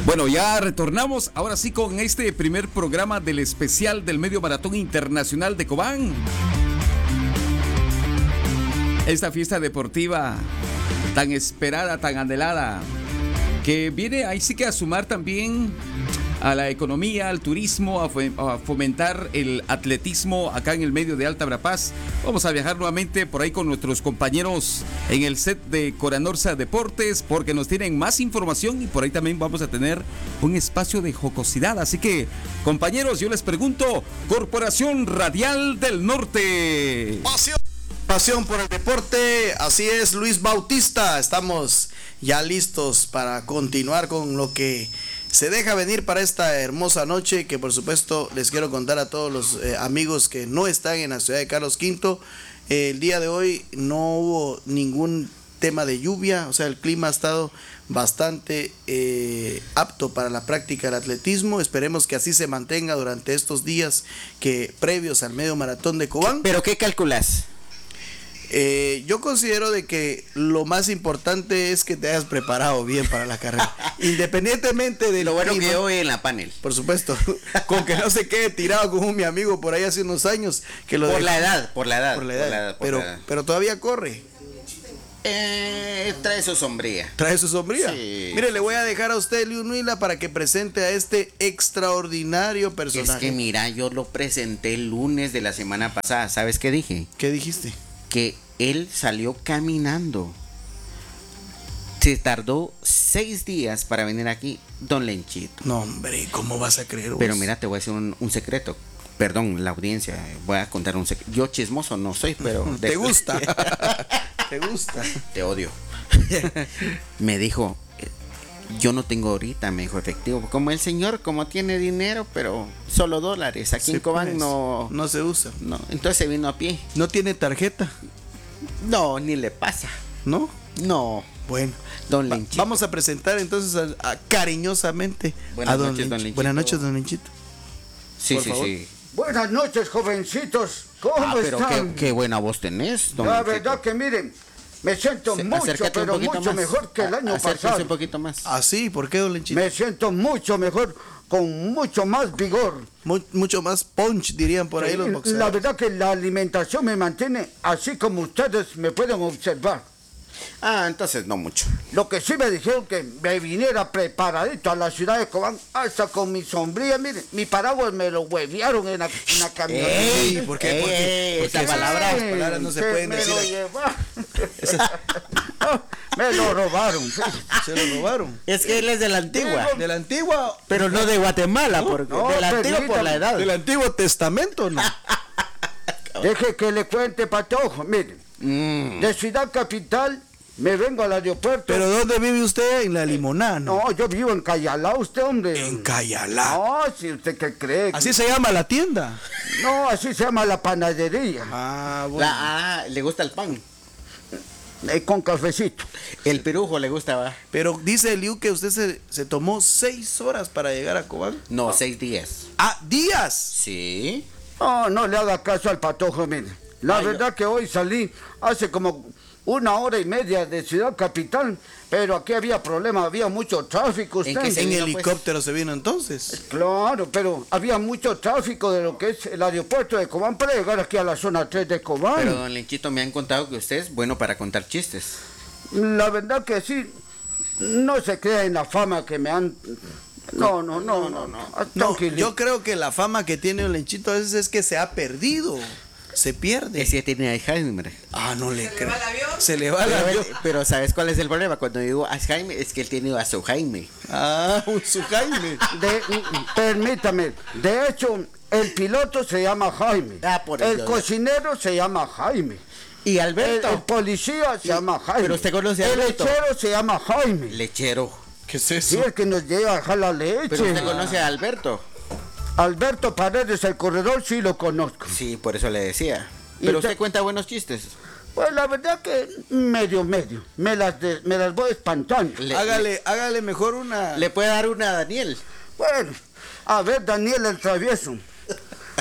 Bueno, ya retornamos ahora sí con este primer programa del especial del Medio Maratón Internacional de Cobán. Esta fiesta deportiva tan esperada, tan anhelada, que viene ahí sí que a sumar también a la economía, al turismo, a fomentar el atletismo acá en el medio de Alta Verapaz. Vamos a viajar nuevamente por ahí con nuestros compañeros en el set de Coranorsa Deportes, porque nos tienen más información y por ahí también vamos a tener un espacio de jocosidad. Así que, compañeros, yo les pregunto, Corporación Radial del Norte. Pasión por el deporte, así es, Luis Bautista. Estamos ya listos para continuar con lo que se deja venir para esta hermosa noche, que por supuesto les quiero contar a todos los amigos que no están en la ciudad de Carlos V. El día de hoy no hubo ningún tema de lluvia, o sea, el clima ha estado bastante apto para la práctica del atletismo. Esperemos que así se mantenga durante estos días previos al medio maratón de Cobán. ¿Pero qué calculas? Yo considero de que lo más importante es que te hayas preparado bien para la carrera, independientemente de lo bueno clima, que hoy en la panel. por supuesto, con que no se quede tirado como mi amigo por ahí hace unos años que lo Por dejó. por la edad. Pero todavía corre. Trae su sombría. Trae su sombría. Sí. Mire, le voy a dejar a usted, Liu Nuila, para que presente a este extraordinario personaje. Es que mira, yo lo presenté el lunes de la semana pasada. ¿Sabes qué dije? ¿Qué dijiste? Que él salió caminando. Se tardó 6 días para venir aquí, don Lenchito. No, hombre, ¿cómo vas a creer vos? Pero mira, te voy a decir un secreto. Perdón, la audiencia, voy a contar un secreto. Yo chismoso no soy, pero... ¿Te gusta? ¿Te gusta? Te odio. Me dijo, yo no tengo ahorita, me dijo, efectivo. Como el señor, como tiene dinero, pero solo dólares. Aquí en Cobán pues, no se usa. no. Entonces se vino a pie. ¿No tiene tarjeta? No, ni le pasa. ¿No? No. Bueno, Don Lenchito. vamos a presentar entonces cariñosamente Buenas a don noches, don Lenchito. Lenchito. Buenas noches, don Lenchito. Sí, por sí, favor. sí. Buenas noches, jovencitos. ¿Cómo Pero están? qué buena voz tenés, don La Lenchito. verdad que miren, me siento mucho, Acércate un pero poquito mucho más. mejor que el año Acérquese pasado. un poquito más. Ah, sí, ¿por qué, don Lenchito? Me siento mucho mejor, con mucho más vigor. Mucho más punch, dirían por ahí los La boxeadores. verdad que la alimentación me mantiene así como ustedes me pueden observar. Ah, entonces no mucho. Lo que sí me dijeron que me viniera preparadito a la ciudad de Cobán, hasta con mi sombría, miren, mi paraguas me lo huevearon en la camioneta. Ey, ¿por qué? ¿Por qué? Esa Porque palabra- esas palabras no se Que pueden me decir lo aquí. llevaron. Me lo robaron. Se lo robaron. Es que él es de la antigua. De la antigua, Pero no de Guatemala, porque no, de la antigua por la permítame. edad. del Antiguo Testamento, ¿no? Deje que le cuente, Patojo. Miren, de Ciudad Capital me vengo al aeropuerto. Pero ¿dónde vive usted? En la Limonada, ¿no? No, yo vivo en Cayalá, usted, hombre. En Cayalá. No, si usted qué cree. Así se llama la tienda. No, así se llama la panadería. Ah, bueno. Le gusta el pan. Con cafecito. El pirujo le gusta, va. Pero dice Liu que usted se tomó 6 horas para llegar a Cobán. No, 6 días. ¡Ah, días! Sí. No, no le haga caso al Patojo, mire. La verdad que hoy salí hace como 1 hora y media de Ciudad Capital, pero aquí había problema, había mucho tráfico. ¿En Usted. qué se En vino, helicóptero se vino entonces. Claro, pero había mucho tráfico de lo que es el aeropuerto de Cobán para llegar aquí a la zona 3 de Cobán. Pero don Lenchito, me han contado que usted es bueno para contar chistes. La verdad que sí, no se crea en la fama que me han... No. No, Tranquilito. yo creo que la fama que tiene el Lenchito a veces es que se ha perdido. Se pierde. Ese tiene Alzheimer. Ah, no le creo. Se le va el Pero, avión. pero ¿sabes cuál es el problema? Cuando digo Alzheimer, es que él tiene a su Jaime. Ah, su Jaime. Permítame, de hecho, el piloto se llama Jaime, Ah, por el Dios. cocinero se llama Jaime, Y el Alberto. policía se llama Jaime, pero usted conoce a el Alberto. lechero se llama Jaime, Lechero. ¿Qué es sí, eso? el que nos lleva a dejar la leche. Pero usted conoce a Alberto. Alberto Paredes, el corredor, sí lo conozco. Sí, por eso le decía. ¿Y Pero usted- usted cuenta buenos chistes. Pues la verdad que medio, me las voy espantando. Hágale mejor una. Le puede dar una a Daniel. Bueno, a ver, Daniel el travieso.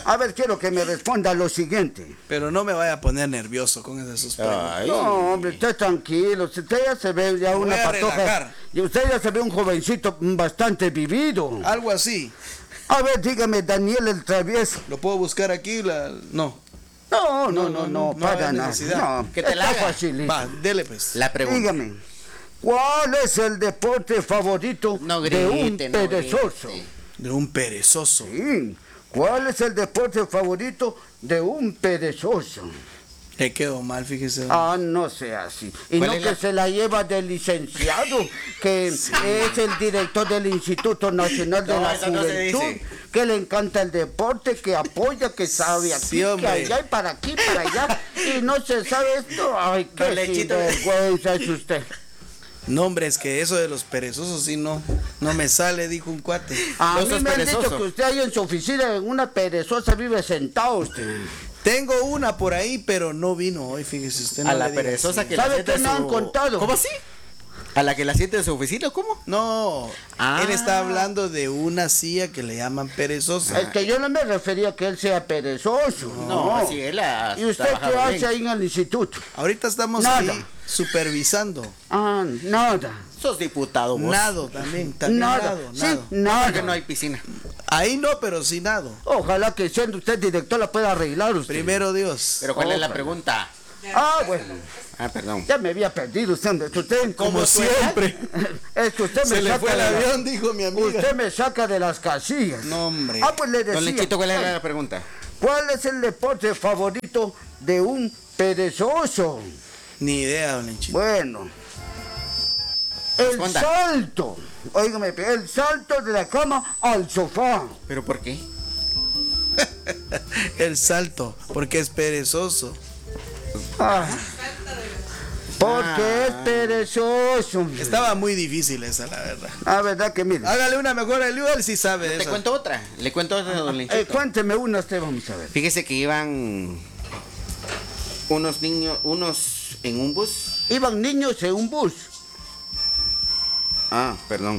A ver, quiero que me responda lo siguiente. Pero no me vaya a poner nervioso con sus preguntas. Ay. No, hombre, usted tranquilo. Usted ya se ve ya Voy una a patoja. relajar. Y usted ya se ve un jovencito bastante vivido. Algo así. A ver, dígame, Daniel el Travieso. ¿Lo puedo buscar aquí? No. No, para hay nada. necesidad. No, Que te la está haga. facilito. Va, dele pues. La pregunta. Dígame, ¿cuál es el deporte favorito No de un grite, no perezoso? grite. De un perezoso. Sí. ¿Cuál es el deporte favorito de un perezoso? Le quedó mal, fíjese. Ah, no sea así. Y ¿Cuál no es que la- se la lleva del licenciado, que es el director del Instituto Nacional de No, la eso no se Juventud, dice. que le encanta el deporte, que apoya, que sabe aquí, Sí, que hombre. allá y para aquí, para allá. Y no se sabe esto. Ay, qué Don Lechito. sinvergüenza es usted. No, hombre, es que eso de los perezosos sí no me sale, dijo un cuate. A Vos mí sos me han dicho perezoso. que usted ahí en su oficina, en una perezosa, vive sentado usted. Tengo una por ahí, pero no vino hoy, fíjese usted. No A la le diga perezosa así. que la ¿Sabe siente qué en me han su- contado? ¿Cómo así? ¿A la que la siente en su oficina? ¿Cómo? No, Ah. él está hablando de una silla que le llaman perezosa. Es que yo no me refería a que él sea perezoso. No, si él ha ¿Y usted trabajado qué bien. hace ahí en el instituto? Ahorita estamos Nada. ahí supervisando. Ah, nada. Sos diputado vos. Nado también Nada. nado, Sí, nado. nada. Porque no hay piscina. Ahí no, pero sí nado. Ojalá que siendo usted director la pueda arreglar usted. Primero Dios. Pero ¿cuál es la Ojalá. pregunta? Ah, bueno. Ah, perdón. Ya me había perdido usted. Usted Como siempre. Es que usted me Se le saca fue el de la- avión, dijo mi amiga. Usted me saca de las casillas. No, hombre. Ah, pues le decía. Don Lechito, ¿cuál era la pregunta? ¿Cuál es el deporte favorito de un perezoso? Ni idea, don Lenchito. Bueno, el Responda. salto. Óigame, el salto de la cama al sofá. ¿Pero por qué? El salto, porque es perezoso. Ah, porque es perezoso. Estaba muy difícil esa, la verdad. La verdad que mire. Hágale una mejor a él sí sabe de Le eso. cuento otra. Le cuento otra, don Lechito. Cuénteme una usted, vamos a ver. Fíjese que iban unos niños, unos en un bus. Iban niños en un bus. Ah, perdón.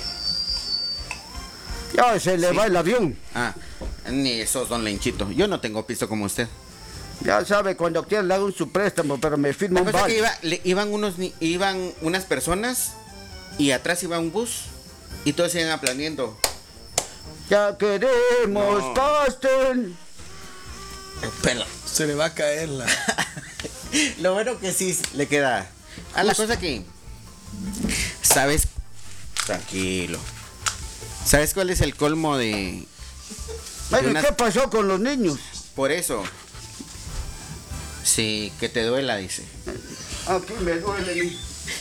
Ya se le va el avión. Ah, ni esos, don Lenchito. Yo no tengo piso como usted. Ya sabe, cuando quiera le hago su préstamo, pero me firma La un cosa es vale. que iban unas personas y atrás iba un bus y todos iban aplaudiendo. Ya queremos No. pastel. Pero Se le va a caer la. lo bueno que sí le queda. A la cosa que, ¿sabes? Tranquilo. ¿Sabes cuál es el colmo de Bueno, una- ¿qué pasó con los niños? por eso? Sí, que te duela, dice. Aquí me duele.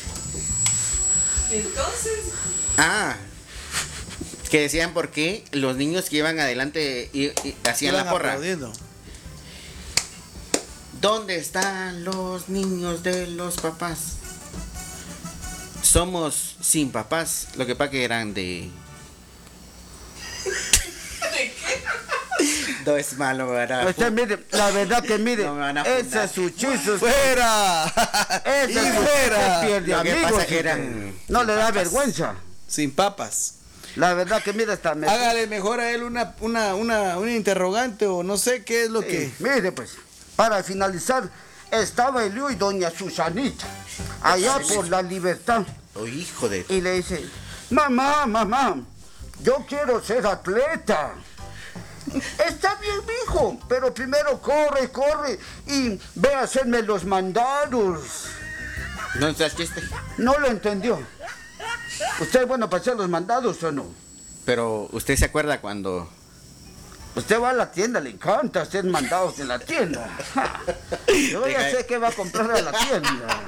Entonces, Ah, que decían por qué los niños que iban adelante y hacían Iban la porra. aplaudiendo. ¿Dónde están los niños de los papás? Somos sin papás. Lo que pasa que eran de. No es malo, ¿verdad? Usted mire, la verdad que mire, No me van a ese fundar. es su chiste. ¡Fuera! Ese ¡Y es su fuera! pierde Lo que amigos. pasa que usted. eran No sin le da papas. vergüenza. Sin papas. La verdad que mire, hasta me... Hágale mejor a él una interrogante o no sé qué es lo que. Mire, pues, para finalizar, estaba Elio y doña Susanita, allá por la Libertad, Oh, hijo de. y le dice, mamá, yo quiero ser atleta. Está bien, mijo, pero primero corre y ve a hacerme los mandados. No seas chiste. No lo entendió. ¿Usted es bueno para hacer los mandados o no? Pero usted se acuerda cuando. Usted va a la tienda, le encanta hacer mandados de la tienda. Ja. Yo ya sé qué va a comprar a la tienda.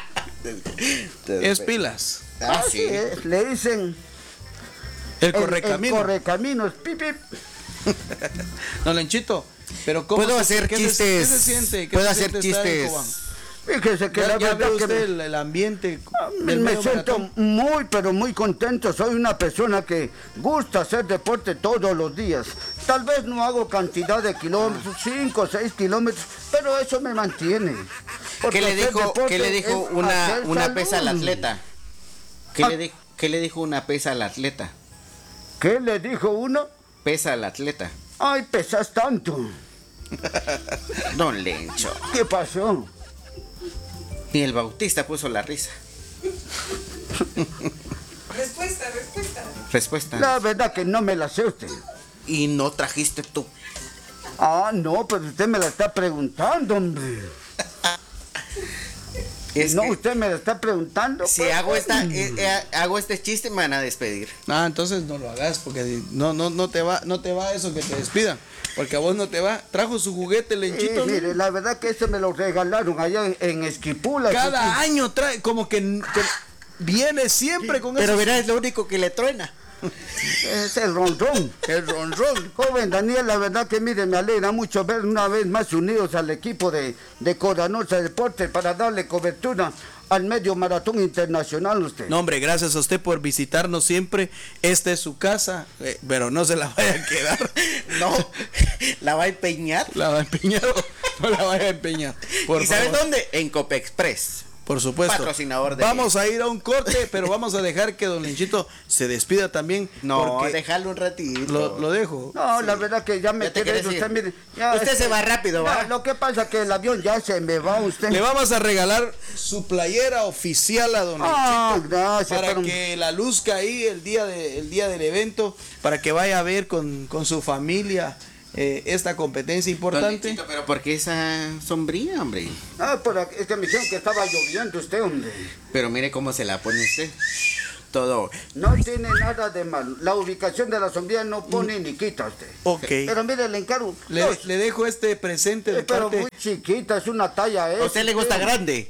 Es pilas. Ah, Así sí. es, le dicen El correcamino. El correcaminos, pip, pip. No, Lenchito. Pero ¿cómo Puedo se- hacer qué chistes. ¿Qué se siente? ¿Qué Puedo se hacer siente estar en chistes. Cobán? Fíjese que Ya, la ya ve verdad que usted el ambiente del me medio siento maratón. muy, pero muy contento. Soy una persona que gusta hacer deporte todos los días. Tal vez no hago cantidad de kilómetros, 5 o 6 kilómetros, pero eso me mantiene. Porque ¿Qué le hacer dijo, deporte ¿qué le dijo es una hacer pesa al salud. atleta? Ah. ¿Qué le dijo una pesa al atleta? ¿Qué le dijo uno? Pesa al atleta. Ay, pesas tanto. Don Lencho, ¿Qué pasó? ni el Bautista puso la risa. Respuesta. La verdad que no me la sé usted. Y no trajiste tú. Ah, no, pero usted me la está preguntando, hombre. Es No, que usted me la está preguntando. si pues. hago este chiste me van a despedir. Ah, entonces no lo hagas porque no te va eso que te despidan. Porque a vos no te va. Trajo su juguete, Lenchito. ¿No? Mire, la verdad que ese me lo regalaron allá en Esquipula. Cada año trae, como que viene siempre con Pero eso. verá, es lo único que le truena. Es el ronrón. El ronrón. Joven Daniel, la verdad que mire, me alegra mucho ver una vez más unidos al equipo de Codanosa Deportes para darle cobertura al medio maratón internacional usted. No, hombre, gracias a usted por visitarnos siempre. Esta es su casa, pero no se la vaya a quedar. No, la va a empeñar. ¿La va a empeñar o no la vaya a empeñar? Por ¿Y sabes favor. dónde? En Copexpress. Por supuesto. Patrocinador de Vamos a ir a un corte, pero vamos a dejar que don Lenchito se despida también. No, porque déjalo un ratito. lo dejo. No, la verdad que ya me Ya te quedé, quieres usted ir. mire. Ya, Usted se va rápido, ¿va? Lo que pasa es que el avión ya se me va usted. Le vamos a regalar su playera oficial a don Ah, Lenchito gracias. para pero- que la luzca ahí el día del evento, para que vaya a ver con su familia esta competencia importante. Pero ¿por qué esa sombría, hombre? Ah, es que me dijeron que estaba lloviendo usted, hombre. Pero mire cómo se la pone usted. Todo. No tiene nada de malo. La ubicación de la sombrilla no pone ni quita usted. Ok. Pero mire, le encargo. Le dejo este presente de pero parte muy chiquita, es una talla S. ¿A usted le gusta grande?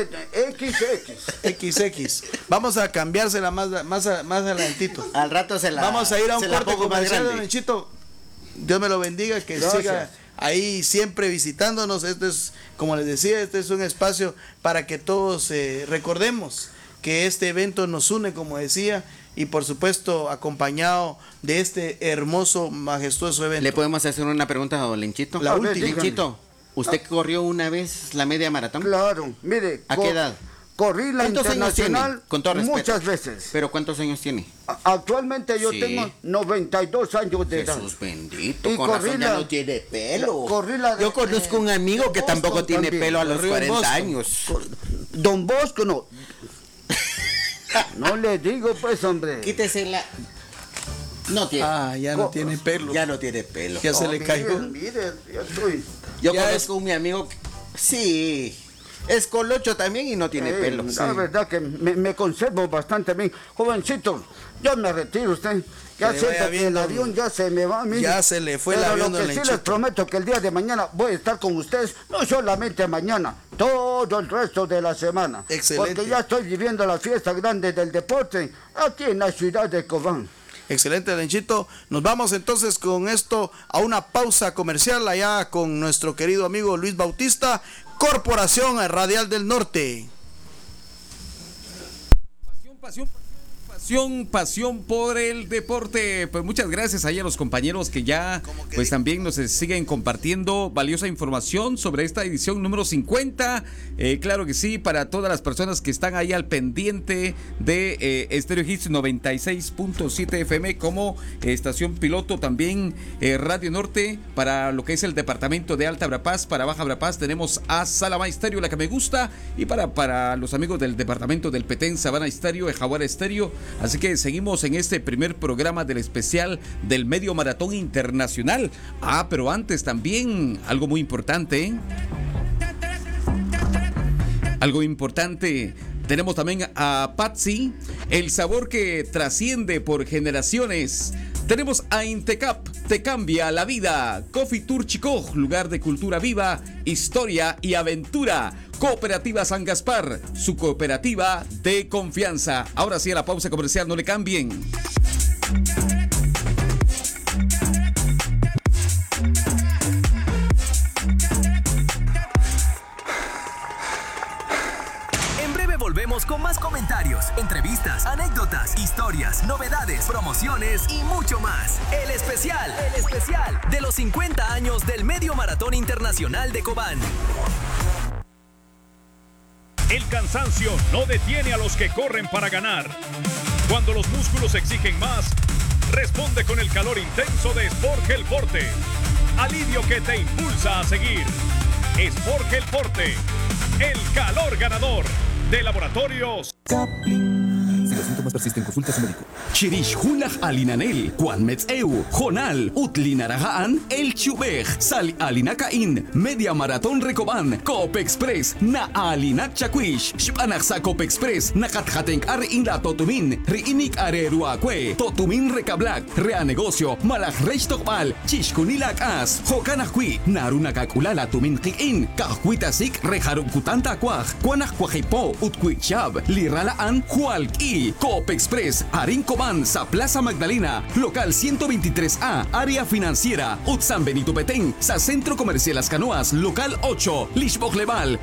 XX. XX. Vamos a cambiársela más adelantito. Al rato se la Vamos a ir a un se la corte pongo más comercial, don grande. Lenchito. Dios me lo bendiga, que Gracias. siga ahí siempre visitándonos. Esto es, como les decía, este es un espacio para que todos recordemos que este evento nos une, como decía, y por supuesto acompañado de este hermoso, majestuoso evento. ¿Le podemos hacer una pregunta a don Lenchito? La A ver, última. dígame. Lenchito, ¿usted corrió una vez la media maratón? Claro, mire. ¿A qué edad? Corrí la ¿Cuántos años internacional tiene? Con todo respeto. muchas veces. ¿Pero cuántos años tiene? Actualmente yo Sí. tengo 92 años de edad. Jesús bendito, Y con razón corrí ya la- no tiene pelo. corrí la de- Yo conozco un amigo que Boston tampoco tiene también. pelo a los Corrió en 40 Boston. años. Don Bosco, no. No le digo, pues, hombre. Quítese la... No tiene. Ah, ya no tiene pelo. Ya no tiene pelo. Ya se le mire, cayó. Mire, ya estoy. Yo ya conozco un mi amigo que... Sí. Es colocho también y no tiene pelo. La verdad que me conservo bastante bien. Jovencito, yo me retiro usted. Ya Que le vaya siento que bien, el don- avión ya se me va. mire. Ya se le fue el Pero avión, lo don que sí Lenchito. les prometo que el día de mañana voy a estar con ustedes, no solamente mañana, todo el resto de la semana. Excelente. Porque ya estoy viviendo la fiesta grande del deporte aquí en la ciudad de Cobán. Excelente, Lenchito. Nos vamos entonces con esto a una pausa comercial allá con nuestro querido amigo Luis Bautista, Corporación Radial del Norte. Pasión por el deporte. Pues muchas gracias ahí a los compañeros que ya pues también nos siguen compartiendo valiosa información sobre esta edición número 50. Claro que sí, para todas las personas que están ahí al pendiente de Stereo Hits 96.7 FM como estación piloto, también Radio Norte para lo que es el departamento de Alta Verapaz. Para Baja Verapaz tenemos a Salama Estéreo, la que me gusta, y para los amigos del departamento del Petén, Sabana Estéreo, Jaguar Estéreo. Así que seguimos en este primer programa del especial del Medio Maratón Internacional. Pero antes también algo muy importante. Algo importante. Tenemos también a Patsy, el sabor que trasciende por generaciones. Tenemos a Intecap, te cambia la vida. Coffee Tour Chico, lugar de cultura viva, historia y aventura. Cooperativa San Gaspar, su cooperativa de confianza. Ahora sí, a la pausa comercial, no le cambien. En breve volvemos con más comentarios, entrevistas, anécdotas, historias, novedades, promociones y mucho más. El especial de los 50 años del Medio Maratón Internacional de Cobán. El cansancio no detiene a los que corren para ganar. Cuando los músculos exigen más, Responde con el calor intenso de Sport Gel Forte. Alivio que te impulsa a seguir. Sport Gel Forte, el calor ganador de Laboratorios Kapling. Si los síntomas persisten, consulta a su médico. Chirish Hunach Alinanel, Juan Metzeu, Jonal, Utlinaragaan, El Chubej, Sal Alinakain, Media Maratón Recoban, Coop Express, Na Alinak Chaquish, Shpanaksa Coop Express, Nakatjatenk Ar Inla Totumin, Riinik Are Ruakwe, Totumin Recablak, Rea Negocio, Malak Reich Tokbal, Chishkunilak As, Jokanakwi, Narunakakulala Tumin Kikin, Kahuitasik, Rejaruk Kutanta Kwaj, Kwanach Kwajipo, Utquichab, Liralaan, Hualki, Coop Express, Arincoban, sa Plaza Magdalena, local 123A, área financiera, Utsan Benito Petén, sa Centro Comercial Las Canoas, local 8, Lishbok Leval,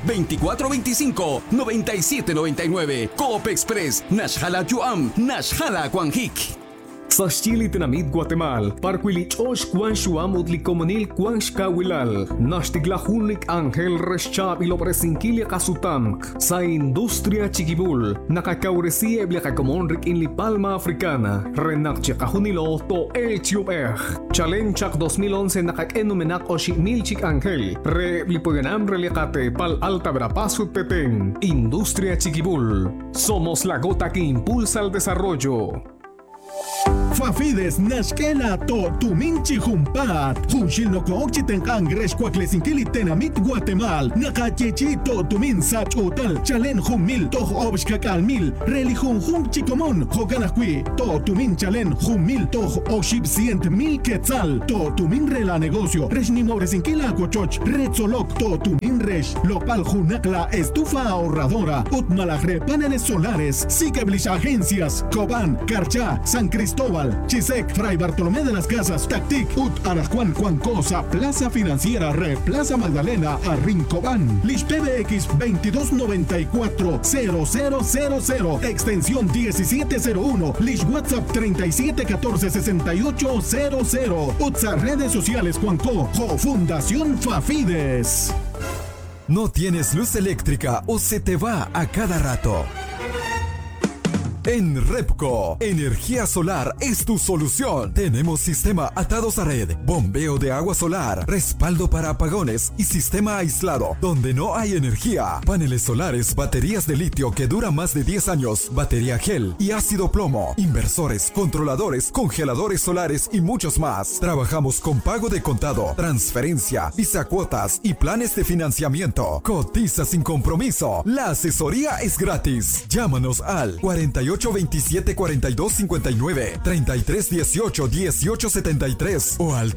2425-9799, Coop Express, Nashhala Yuam, Nashhala Kwanjik. Sa Chile Tinamid Guatemala, Parquilich Osh Kwan Shuam Utlicomonil Kwan Shkawilal, Nashtiglahunik Angel Reschab y Lopresinquilia Kasutamk, Sa Industria Chiquibul, Nakakauresie Bliacacomonric in Palma Africana, Renak Chekahunilo to El Chiubej, Chalenchak 2011 Nakak-enumenak Oshik Milchik Angel, Re Lipoganam Reliacate Pal Alta Verapazut Petén, Industria Chiquibul. Somos la gota que impulsa el desarrollo. Fafides Nashkena to Tuminchi Jumpat, Junshil no Kochiten Angresh Quaklesinkili Tenamit Guatemala, Nakachechi to Tumin Sach Utal, Chalen Humil, to Obshkakal Mil, Relihun Hum Chikomon, Hoganakwi, to Tumin Chalen Humil, to Oshib Sient Mil Quetzal, to Tumin Rela Negocio, Reshnimoresinkila Cochoch, Retzolok, to Tumin Resh, Local Junakla, Estufa Ahorradora, Utmalagre Paneles Solares, Sikeblich Agencias, Coban, Carchá, San Cristóbal, Chisek, Fray Bartolomé de las Casas, Tactic, Arajuan, Cuancosa, Plaza Financiera, Plaza Magdalena, Arrincobán, Lich PBX 2294-0000, extensión 1701, Lich WhatsApp 3714-6800, Utsa redes sociales Cuanco, Fundación Fafides. ¿No tienes luz eléctrica o se te va a cada rato? En Repco, energía solar es tu solución. Tenemos sistema atados a red, bombeo de agua solar, respaldo para apagones y sistema aislado donde no hay energía. Paneles solares, baterías de litio que duran más de 10 años, batería gel y ácido plomo, inversores, controladores, congeladores solares y muchos más. Trabajamos con pago de contado, transferencia, visa cuotas y planes de financiamiento. Cotiza sin compromiso. La asesoría es gratis. Llámanos al 4827-4259, 3318-1873 o al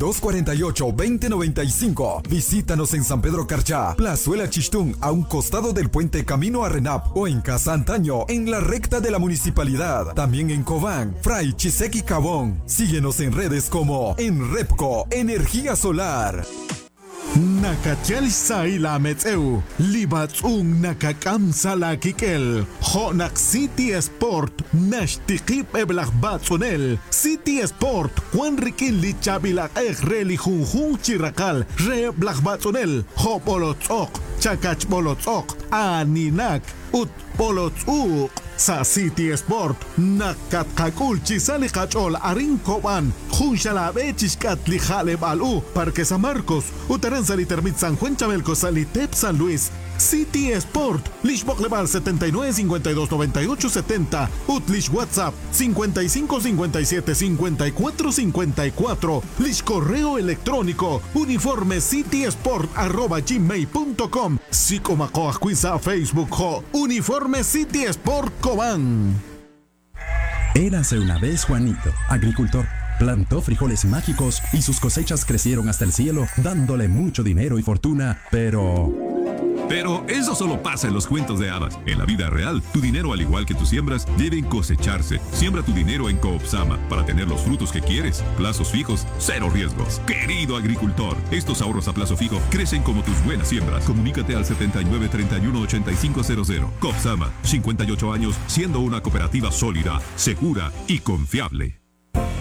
3248-2095. Visítanos en San Pedro Carchá, Plazuela Chistún, a un costado del puente Camino a Renap, o en Casa Antaño, en la recta de la municipalidad. También en Cobán, Fray, Chisek y Cabón. Síguenos en redes como en Repco, Energía Solar. Nakachel Saila Metzeu, Libatzung Nakakam Kikel, Honak City Sport, Nashtikip Eblach Batzonel, City Sport, Juan Riquín Lichabilak Reli Junjun Chirakal, Re Blach Batzonel, Hopolotzok, Chakach Bolotzok, Aninak, Ut Bolotzuk. Sa City Sport, Nakatkakul Chisali Kachol Arincoban, Junshalabechishkat Lijale Balu, Parque San Marcos, Utaranzali Termit San Juan Chabelco Salitep San Luis. City Sport, Lishbok Leval 79 52 98 70, Utlish WhatsApp 55 57 54 54, Lish correo electrónico, uniforme citysport@gmail.com, Sicomacoa Quinza Facebook ho, uniforme City Sport Cobán. Érase una vez Juanito, agricultor. Plantó frijoles mágicos y sus cosechas crecieron hasta el cielo, dándole mucho dinero y fortuna, Pero eso solo pasa en los cuentos de hadas. En la vida real, tu dinero, al igual que tus siembras, deben cosecharse. Siembra tu dinero en Coopsama para tener los frutos que quieres. Plazos fijos, cero riesgos. Querido agricultor, estos ahorros a plazo fijo crecen como tus buenas siembras. Comunícate al 79 31 8500. Coopsama, 58 años siendo una cooperativa sólida, segura y confiable.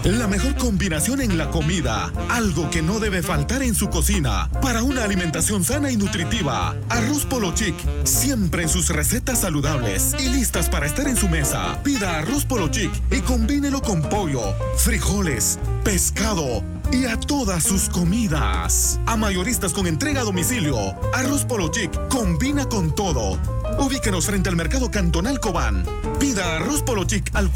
La mejor combinación en la comida, algo que no debe faltar en su cocina, para una alimentación sana y nutritiva. Arroz Polo Chic, siempre en sus recetas saludables y listas para estar en su mesa. Pida Arroz Polo Chic y combínelo con pollo, frijoles, pescado y a todas sus comidas. A mayoristas con entrega a domicilio, Arroz Polo Chic combina con todo. Ubíquenos frente al Mercado Cantonal Cobán. Pida Arroz Polo Chic al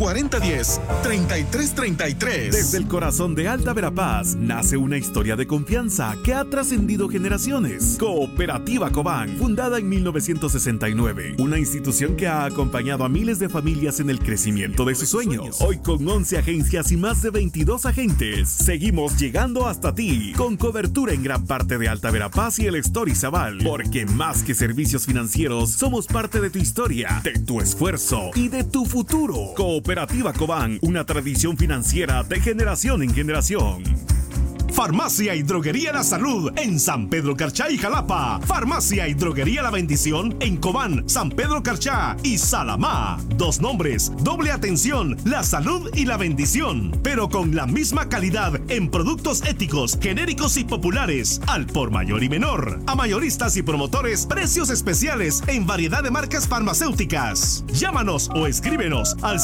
4010-3333. Desde el corazón de Alta Verapaz nace una historia de confianza que ha trascendido generaciones. Cooperativa Cobán, fundada en 1969. Una institución que ha acompañado a miles de familias en el crecimiento de sus sueños. Hoy con 11 agencias y más de 22 agentes, seguimos llegando hasta ti, con cobertura en gran parte de Alta Verapaz y el Estorizabal. Porque más que servicios financieros, somos parte de tu historia, de tu esfuerzo y de tu futuro. Cooperativa Cobán, una tradición financiera de generación en generación. Farmacia y Droguería La Salud en San Pedro Carchá y Jalapa. Farmacia y Droguería La Bendición en Cobán, San Pedro Carchá y Salamá. 2 nombres, doble atención, La Salud y La Bendición, pero con la misma calidad en productos éticos, genéricos y populares, al por mayor y menor. A mayoristas y promotores, precios especiales en variedad de marcas farmacéuticas. Llámanos o escríbenos al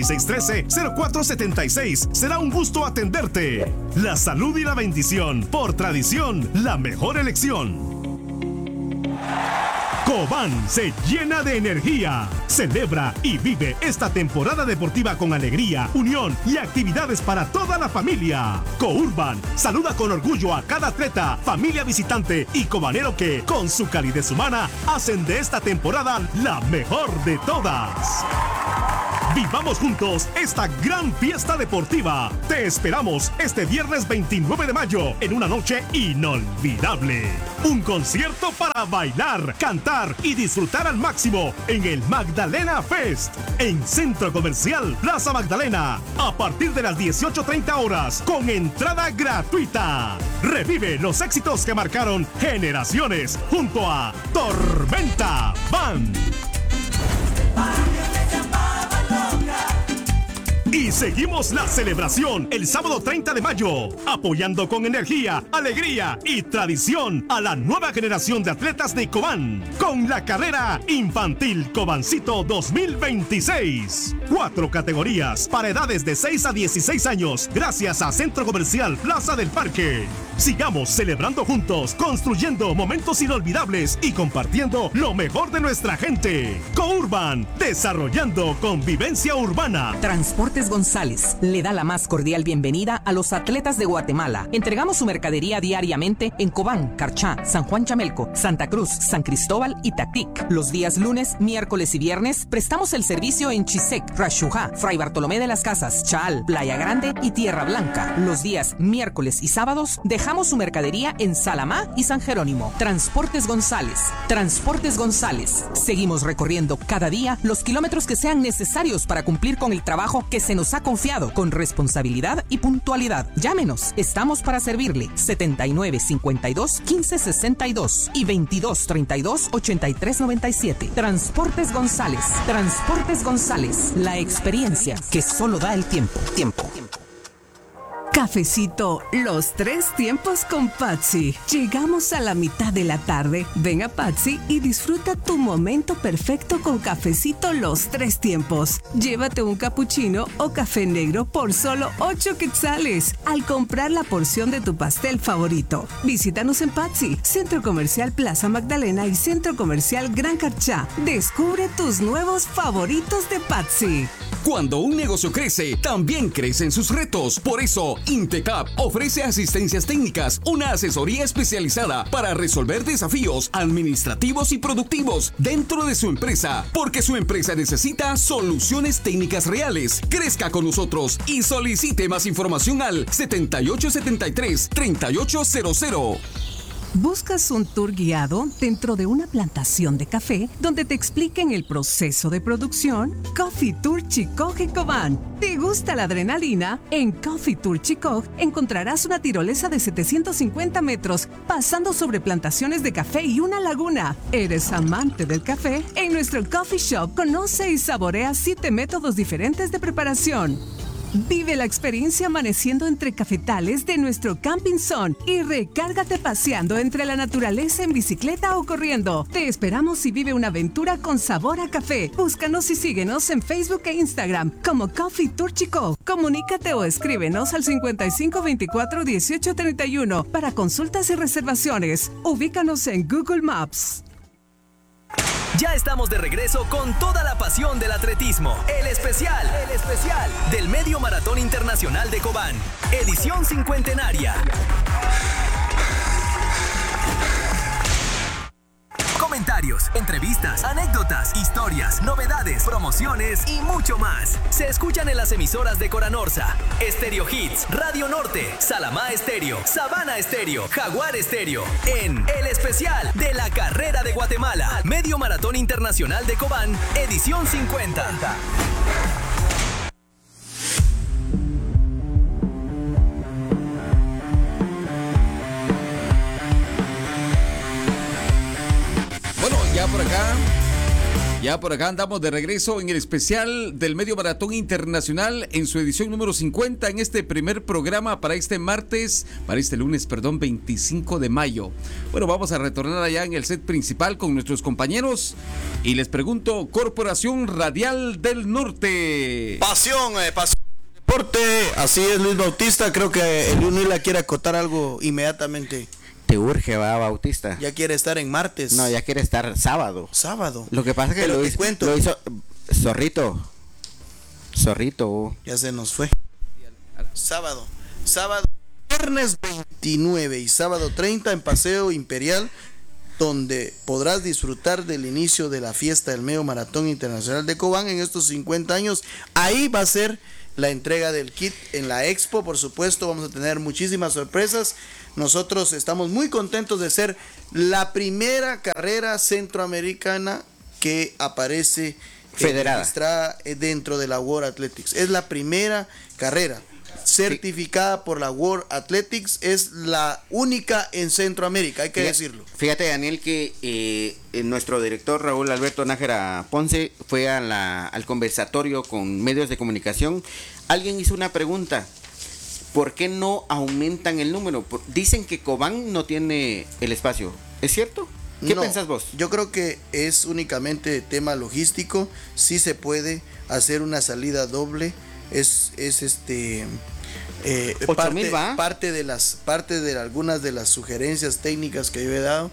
5613-0476. Será un gusto atenderte. La Salud y La Bendición, por tradición, la mejor elección. Cobán se llena de energía. Celebra y vive esta temporada deportiva con alegría, unión y actividades para toda la familia. Courban saluda con orgullo a cada atleta, familia visitante y cobanero que, con su calidez humana, hacen de esta temporada la mejor de todas. Vivamos juntos esta gran fiesta deportiva. Te esperamos este viernes 29 de mayo en una noche inolvidable. Un concierto para bailar, cantar y disfrutar al máximo en el Magdalena Fest en Centro Comercial Plaza Magdalena a partir de las 18:30 horas con entrada gratuita. Revive los éxitos que marcaron generaciones junto a Tormenta Band. Y seguimos la celebración el sábado 30 de mayo, apoyando con energía, alegría y tradición a la nueva generación de atletas de Cobán, con la carrera infantil Cobancito 2026. 4 categorías para edades de 6 a 16 años, gracias a Centro Comercial Plaza del Parque. Sigamos celebrando juntos, construyendo momentos inolvidables y compartiendo lo mejor de nuestra gente. Courban, desarrollando convivencia urbana. Transportes González le da la más cordial bienvenida a los atletas de Guatemala. Entregamos su mercadería diariamente en Cobán, Carchá, San Juan Chamelco, Santa Cruz, San Cristóbal y Tactic. Los días lunes, miércoles y viernes prestamos el servicio en Chisec, Rashujá, Fray Bartolomé de las Casas, Chaal, Playa Grande y Tierra Blanca. Los días miércoles y sábados dejamos su mercadería en Salamá y San Jerónimo. Transportes González. Transportes González. Seguimos recorriendo cada día los kilómetros que sean necesarios para cumplir con el trabajo que se nos ha confiado con responsabilidad y puntualidad. Llámenos, estamos para servirle. 7952-1562 y 2232-8397. Transportes González. Transportes González. La experiencia que solo da el tiempo. Cafecito, los 3 tiempos con Patsy. Llegamos a la mitad de la tarde. Ven a Patsy y disfruta tu momento perfecto con Cafecito, los 3 tiempos. Llévate un capuchino o café negro por solo 8 quetzales al comprar la porción de tu pastel favorito. Visítanos en Patsy, Centro Comercial Plaza Magdalena y Centro Comercial Gran Carchá. Descubre tus nuevos favoritos de Patsy. Cuando un negocio crece, también crecen sus retos. Por eso, Intecap ofrece asistencias técnicas, una asesoría especializada para resolver desafíos administrativos y productivos dentro de su empresa, porque su empresa necesita soluciones técnicas reales. Crezca con nosotros y solicite más información al 7873-3800. ¿Buscas un tour guiado dentro de una plantación de café donde te expliquen el proceso de producción? Coffee Tour Chicoj en Cobán. ¿Te gusta la adrenalina? En Coffee Tour Chicoj encontrarás una tirolesa de 750 metros pasando sobre plantaciones de café y una laguna. ¿Eres amante del café? En nuestro coffee shop conoce y saborea 7 métodos diferentes de preparación. Vive la experiencia amaneciendo entre cafetales de nuestro Camping Zone y recárgate paseando entre la naturaleza en bicicleta o corriendo. Te esperamos y vive una aventura con sabor a café. Búscanos y síguenos en Facebook e Instagram como Coffee Tour Chico. Comunícate o escríbenos al 5524-1831 para consultas y reservaciones. Ubícanos en Google Maps. Ya estamos de regreso con toda la pasión del atletismo. El especial del Medio Maratón Internacional de Cobán, edición cincuentenaria. Comentarios, entrevistas, anécdotas, historias, novedades, promociones y mucho más. Se escuchan en las emisoras de Coranorsa, Estéreo Hits, Radio Norte, Salamá Estéreo, Sabana Estéreo, Jaguar Estéreo, en el especial de la carrera de Guatemala, Medio Maratón Internacional de Cobán, edición 50. Ya por acá andamos de regreso en el especial del Medio Maratón Internacional en su edición número 50 en este primer programa para este lunes, 25 de mayo. Bueno, vamos a retornar allá en el set principal con nuestros compañeros y les pregunto, Corporación Radial del Norte. Pasión. Deporte, así es Luis Bautista, creo que el Unila quiere acotar algo inmediatamente. Te urge, va, Bautista. Ya quiere estar en martes. No, ya quiere estar sábado. Lo que pasa es que lo hizo Zorrito. Ya se nos fue. Sábado, viernes 29 y sábado 30 en Paseo Imperial, donde podrás disfrutar del inicio de la fiesta del Medio Maratón Internacional de Cobán en estos 50 años. Ahí va a ser la entrega del kit en la expo, por supuesto, vamos a tener muchísimas sorpresas. Nosotros estamos muy contentos de ser la primera centroamericana que aparece federada registrada dentro de la World Athletics. Es la primera carrera certificada por la World Athletics, es la única en Centroamérica, hay que decirlo. Fíjate, Daniel, que nuestro director Raúl Alberto Nájera Ponce fue al conversatorio con medios de comunicación. Alguien hizo una pregunta: ¿por qué no aumentan el número? Dicen que Cobán no tiene el espacio, ¿es cierto? ¿Qué pensás vos? Yo creo que es únicamente tema logístico. Sí se puede hacer una salida doble. Parte de algunas de las sugerencias técnicas que yo he dado.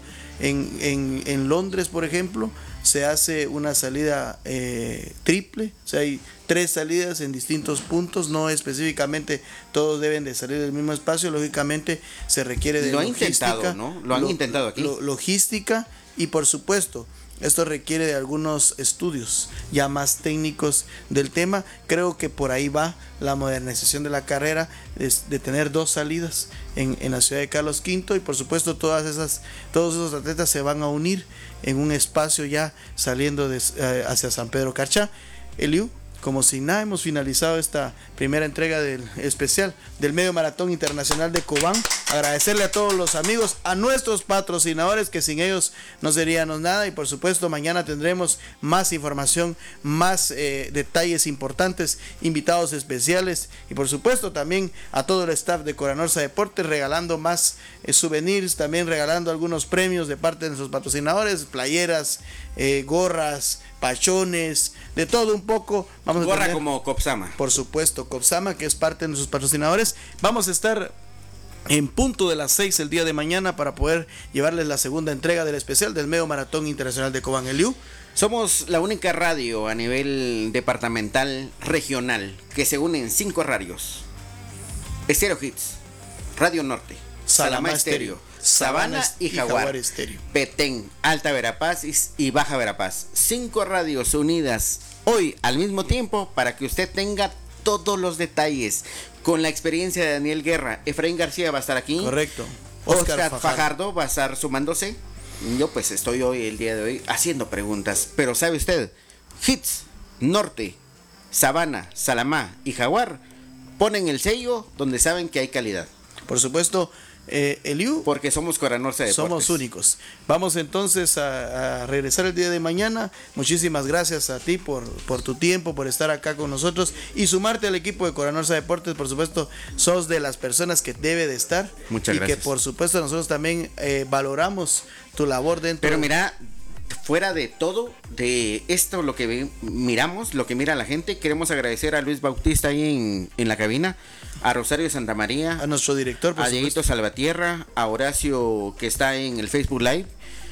En Londres, por ejemplo, se hace una salida triple, o sea, hay 3 salidas en distintos puntos, no específicamente todos deben de salir del mismo espacio, lógicamente se requiere de logística. Lo han intentado aquí. Logística y por supuesto esto requiere de algunos estudios ya más técnicos del tema. Creo que por ahí va la modernización de la carrera, de tener 2 salidas en la ciudad de Carlos V, y por supuesto todos esos atletas se van a unir en un espacio ya saliendo hacia San Pedro Carchá. Eliu, como si nada, hemos finalizado esta primera entrega del especial del Medio Maratón Internacional de Cobán. Agradecerle a todos los amigos, a nuestros patrocinadores, que sin ellos no seríamos nada, y por supuesto mañana tendremos más información, más detalles importantes, invitados especiales, y por supuesto también a todo el staff de Coranorsa Deportes, regalando más souvenirs, también regalando algunos premios de parte de nuestros patrocinadores, playeras, gorras, pachones, de todo un poco. Vamos a tener, como Copsama. Por supuesto, Copsama, que es parte de nuestros patrocinadores. Vamos a estar en punto de las 6 el día de mañana para poder llevarles la segunda entrega del especial del Medio Maratón Internacional de Cobán. Eliu. Somos la única radio a nivel departamental regional que se une en 5 radios: Estéreo Hits, Radio Norte, Salamá Estéreo, Sabana y Jaguar Estéreo, Petén, Alta Verapaz y Baja Verapaz. 5 radios unidas hoy al mismo tiempo para que usted tenga todos los detalles, con la experiencia de Daniel Guerra. Efraín García va a estar aquí. Correcto. Oscar Fajardo va a estar sumándose. Yo pues estoy el día de hoy haciendo preguntas, pero ¿sabe usted? Hits, Norte, Sabana, Salamá y Jaguar ponen el sello donde saben que hay calidad. Por supuesto, Eliu. Porque somos Coranorsa Deportes. Somos únicos. Vamos entonces a regresar el día de mañana. Muchísimas gracias a ti por tu tiempo, por estar acá con nosotros y sumarte al equipo de Coranorsa Deportes. Por supuesto, sos de las personas que debe de estar. Muchas gracias. Y que por supuesto nosotros también valoramos tu labor dentro. Pero mira, fuera de todo, de esto, lo que miramos, lo que mira la gente, queremos agradecer a Luis Bautista ahí en la cabina, a Rosario Santa María, a nuestro director, a Dieguito Salvatierra, a Horacio que está en el Facebook Live,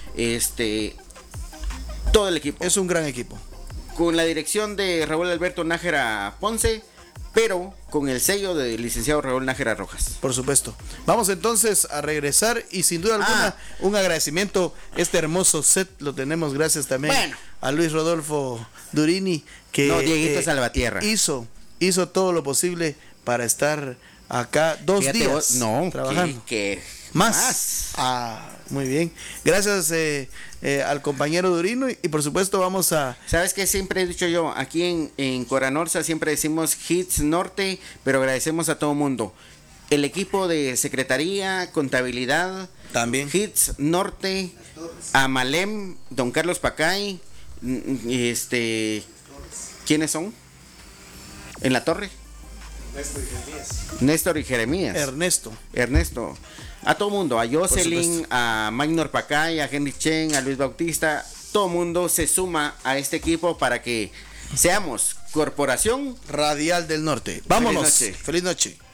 todo el equipo. Es un gran equipo. Con la dirección de Raúl Alberto Nájera Ponce, pero con el sello del licenciado Raúl Nájera Rojas. Por supuesto. Vamos entonces a regresar y sin duda alguna un agradecimiento. Este hermoso set lo tenemos gracias también a Luis Rodolfo Durini, que Dieguito Salvatierra hizo todo lo posible para estar acá 2 días trabajando. Más. Muy bien. Gracias al compañero Durino y por supuesto vamos a... ¿Sabes qué siempre he dicho yo? Aquí en Coranorsa siempre decimos Hits Norte, pero agradecemos a todo mundo. El equipo de Secretaría, Contabilidad, también Hits Norte, a Malem, Don Carlos Pacay, ¿quiénes son? ¿En la torre? Néstor y Jeremías. Ernesto. A todo mundo, a Jocelyn, a Magnor Pacay, a Henry Chen, a Luis Bautista, todo mundo se suma a este equipo para que seamos Corporación Radial del Norte. Vámonos. Feliz noche. Feliz noche.